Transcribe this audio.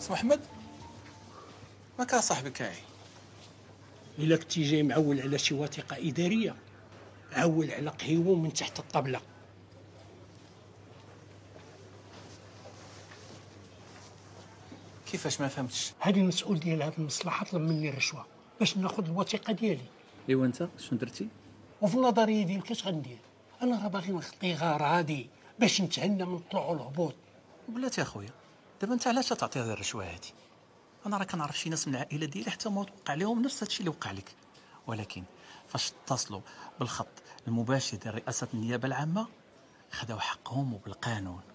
سي محمد، ما كان صاحبي كاعي. الا كنتي جاي معول على شي وثيقه اداريه، عول على قهيوه من تحت الطبله. كيفاش؟ ما فهمتش. هذه المسؤول ديال هذه المصلحه طلب مني الرشوه باش ناخذ الوثيقه ديالي. ايوا انت شنو درتي؟ وفي النظريه ديالك اش غندير؟ انا راه باغي نخطي غراضي باش نتهنى من الطلوع والهبوط. بلاتي اخويا، دابا انت علاش تعطي هذه الرشوه هذه؟ انا راه كنعرف شي ناس من العائله ديالي حتى ما وقع لهم نفس هادشي اللي وقع لك، ولكن فاش اتصلوا بالخط المباشر ديال رئاسه النيابه العامه خداو حقهم وبالقانون.